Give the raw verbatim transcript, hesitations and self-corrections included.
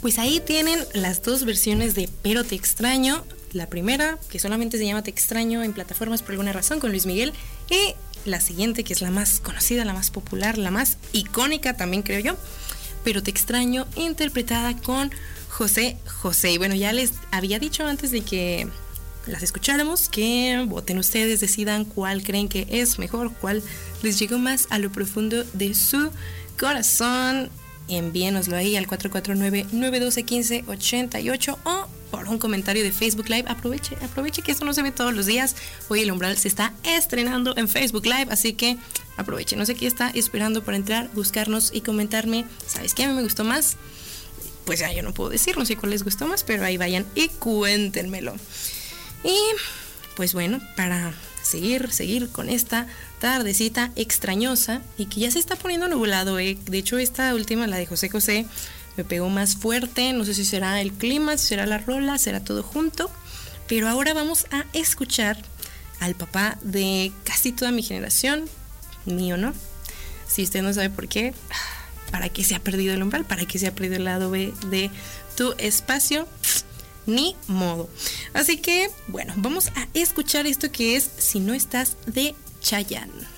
Pues ahí tienen las dos versiones de Pero te extraño. La primera, que solamente se llama Te extraño en plataformas por alguna razón, con Luis Miguel. Y la siguiente, que es la más conocida, la más popular, la más icónica también, creo yo. Pero te extraño, interpretada con José José. Y bueno, ya les había dicho antes de que las escucháramos que voten ustedes, decidan cuál creen que es mejor, cuál les llegó más a lo profundo de su corazón. Envíenoslo ahí al cuatro cuatro nueve, nueve uno dos, uno cinco ocho ocho o por un comentario de Facebook Live. Aproveche, aproveche que esto no se ve todos los días. Hoy El Umbral se está estrenando en Facebook Live, así que aproveche. No sé qué está esperando para entrar, buscarnos y comentarme. ¿Sabes qué? A mí me gustó más. Pues ya yo no puedo decir, no sé cuál les gustó más, pero ahí vayan y cuéntenmelo. Y pues bueno, para seguir, seguir con esta tardecita extrañosa y que ya se está poniendo nublado, eh. De hecho, esta última, la de José José, me pegó más fuerte. No sé si será el clima, si será la rola, será todo junto. Pero ahora vamos a escuchar al papá de casi toda mi generación, mío, ¿no? Si usted no sabe por qué, ¿para qué se ha perdido el umbral? ¿Para qué se ha perdido el lado B de tu espacio? Ni modo. Así que, bueno, vamos a escuchar esto que es Si no estás, de Chayanne.